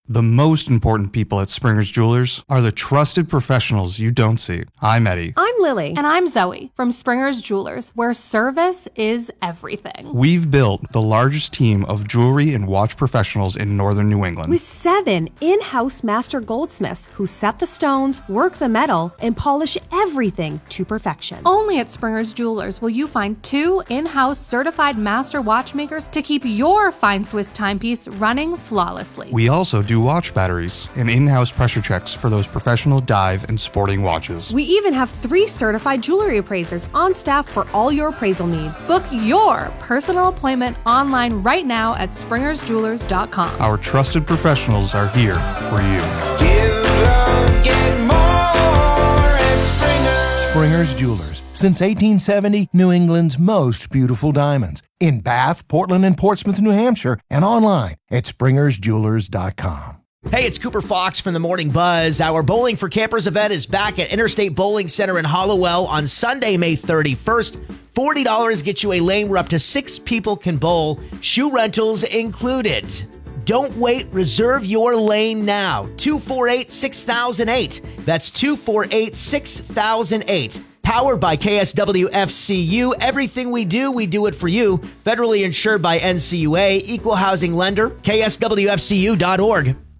The most important people at Springer's Jewelers are the trusted professionals you don't see. I'm Eddie. I'm Lily. And I'm Zoe from Springer's Jewelers, where service is everything. We've built the largest team of jewelry and watch professionals in northern New England. With 7 in-house master goldsmiths who set the stones, work the metal, and polish everything to perfection. Only at Springer's Jewelers will you find 2 in-house certified master watchmakers to keep your fine Swiss timepiece running flawlessly. We also do watch batteries and in-house pressure checks for those professional dive and sporting watches. We even have 3 certified jewelry appraisers on staff for all your appraisal needs. Book your personal appointment online right now at springersjewelers.com. Our trusted professionals are here for you. Give love, get more at Springer. Springer's Jewelers. Since 1870, New England's most beautiful diamonds. In Bath, Portland, and Portsmouth, New Hampshire, and online at springersjewelers.com. Hey, it's Cooper Fox from the Morning Buzz. Our Bowling for Campers event is back at Interstate Bowling Center in Hallowell on Sunday, May 31st. $40 gets you a lane where up to 6 people can bowl, shoe rentals included. Don't wait. Reserve your lane now. 248-6008. That's 248-6008. Powered by KSW FCU. Everything we do it for you. Federally insured by NCUA. Equal housing lender. KSWFCU.org.